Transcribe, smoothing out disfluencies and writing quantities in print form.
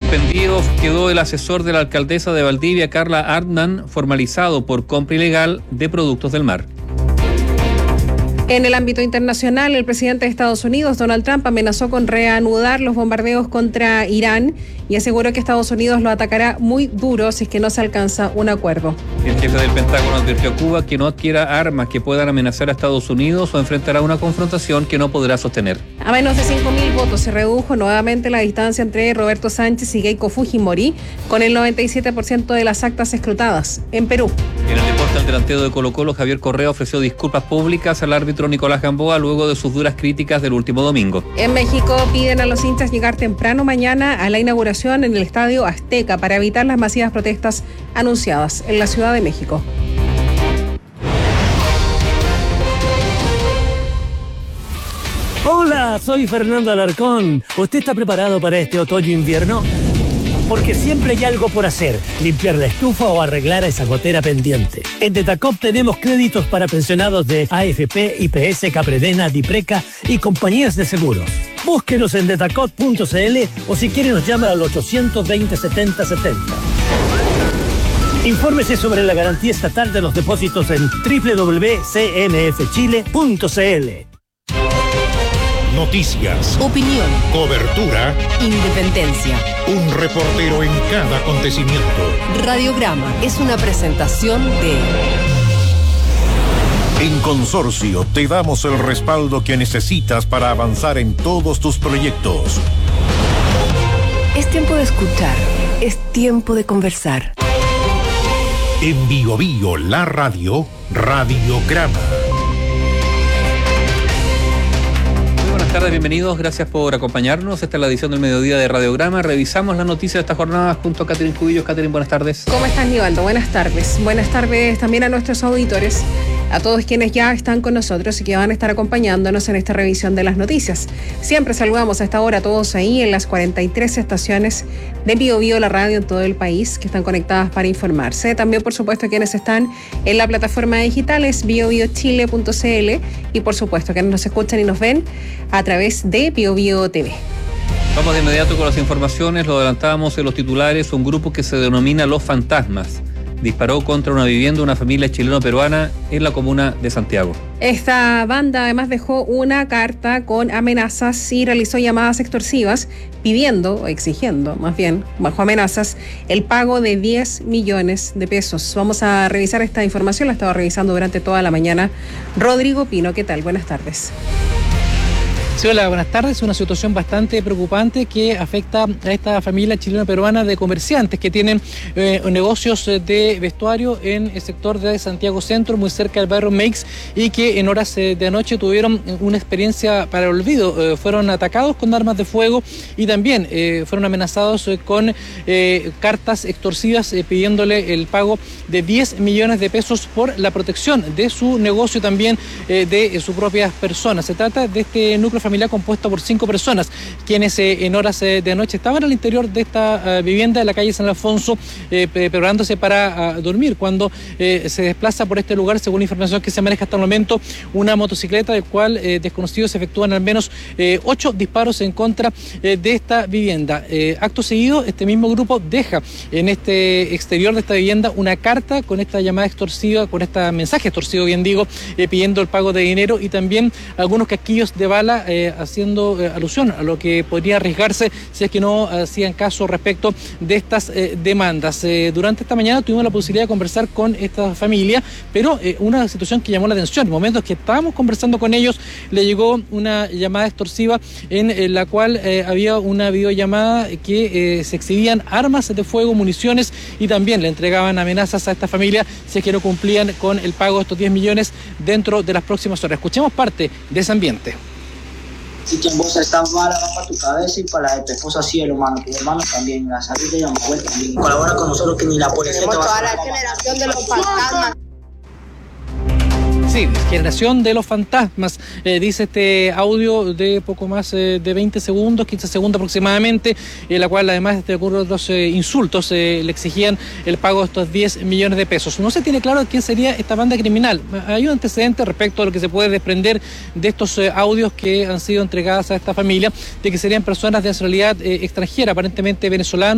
Suspendido quedó el asesor de la alcaldesa de Valdivia, Carla Artman, formalizado por compra ilegal de productos del mar. En el ámbito internacional, el presidente de Estados Unidos, Donald Trump, amenazó con reanudar los bombardeos contra Irán y aseguró que Estados Unidos lo atacará muy duro si es que no se alcanza un acuerdo. El jefe del Pentágono advirtió a Cuba que no adquiera armas que puedan amenazar a Estados Unidos o enfrentará una confrontación que no podrá sostener. A menos de 5.000 votos se redujo nuevamente la distancia entre Roberto Sánchez y Keiko Fujimori, con el 97% de las actas escrutadas. En Perú. En el deporte, el delantero de Colo-Colo, Javier Correa, ofreció disculpas públicas al árbitro Nicolás Gamboa luego de sus duras críticas del último domingo. En México piden a los hinchas llegar temprano mañana a la inauguración en el Estadio Azteca para evitar las masivas protestas anunciadas en la Ciudad de México. Hola, soy Fernando Alarcón. ¿Usted está preparado para este otoño-invierno? Porque siempre hay algo por hacer, limpiar la estufa o arreglar esa gotera pendiente. En Detacop tenemos créditos para pensionados de AFP, IPS, Capredena, Dipreca y compañías de seguros. Búsquenos en detacop.cl o si quiere nos llama al 820 70 70. Infórmese sobre la garantía estatal de los depósitos en www.cnfchile.cl. Noticias, opinión, cobertura, independencia. Un reportero en cada acontecimiento. Radiograma es una presentación de... En Consorcio te damos el respaldo que necesitas para avanzar en todos tus proyectos. Es tiempo de escuchar, es tiempo de conversar. En Bio Bio, la radio, Radiograma. Buenas tardes, bienvenidos, gracias por acompañarnos. Esta es la edición del mediodía de Radiograma. Revisamos las noticias de esta jornada junto a Catherine Cubillos. Catherine, buenas tardes. ¿Cómo estás, Nivaldo? Buenas tardes. Buenas tardes también a nuestros auditores, a todos quienes ya están con nosotros y que van a estar acompañándonos en esta revisión de las noticias. Siempre saludamos a esta hora a todos ahí en las 43 estaciones de Bio Bio, la radio en todo el país, que están conectadas para informarse. También, por supuesto, quienes están en la plataforma digital es biobiochile.cl y, por supuesto, quienes nos escuchan y nos ven a través de Bio Bio TV. Vamos de inmediato con las informaciones. Lo adelantábamos en los titulares. Un grupo que se denomina Los Fantasmas disparó contra una vivienda de una familia chileno-peruana en la comuna de Santiago. Esta banda además dejó una carta con amenazas y realizó llamadas extorsivas pidiendo, o exigiendo más bien, bajo amenazas, el pago de 10 millones de pesos. Vamos a revisar esta información, la estaba revisando durante toda la mañana. Rodrigo Pino, ¿qué tal? Buenas tardes. Sí, hola, buenas tardes. Una situación bastante preocupante que afecta a esta familia chileno-peruana de comerciantes que tienen negocios de vestuario en el sector de Santiago Centro, muy cerca del barrio Meix, y que en horas de anoche tuvieron una experiencia para el olvido. Fueron atacados con armas de fuego y también fueron amenazados con cartas extorsivas pidiéndole el pago de 10 millones de pesos por la protección de su negocio y también de sus propias personas. Se trata de este núcleo familiar compuesta por 5 personas, quienes en horas de anoche estaban al interior de esta vivienda de la calle San Alfonso, preparándose para dormir, cuando se desplaza por este lugar, según la información que se maneja hasta el momento, una motocicleta del cual desconocidos efectúan al menos 8 disparos en contra de esta vivienda. Acto seguido, este mismo grupo deja en este exterior de esta vivienda una carta con esta llamada extorsiva, con este mensaje extorsivo, bien digo, pidiendo el pago de dinero y también algunos casquillos de bala, haciendo alusión a lo que podría arriesgarse si es que no hacían caso respecto de estas demandas. Durante esta mañana tuvimos la posibilidad de conversar con esta familia, pero una situación que llamó la atención. En momentos que estábamos conversando con ellos, le llegó una llamada extorsiva en la cual había una videollamada que se exhibían armas de fuego, municiones y también le entregaban amenazas a esta familia si es que no cumplían con el pago de estos 10 millones dentro de las próximas horas. Escuchemos parte de ese ambiente. Si quien vos estás mala va para tu cabeza y para la de tu esposa cielo, mano, tu hermano también, la salud de Yamahuel también. Colabora con nosotros que ni la policía te va a toda la generación de los fantasmas. Sí, generación de los fantasmas, dice este audio de poco más de 20 segundos, 15 segundos aproximadamente, en la cual además de otros insultos le exigían el pago de estos 10 millones de pesos. No se tiene claro quién sería esta banda criminal. Hay un antecedente respecto a lo que se puede desprender de estos audios que han sido entregados a esta familia, de que serían personas de nacionalidad extranjera, aparentemente venezolanos,